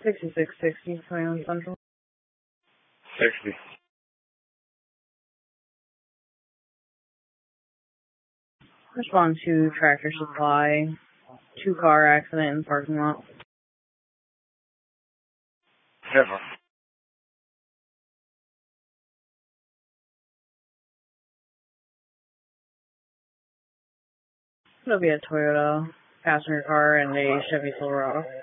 6660, Toyota Central. 60. Respond to Tractor Supply. 2-car accident in the parking lot. Never. It'll be a Toyota passenger car and a Chevy Silverado.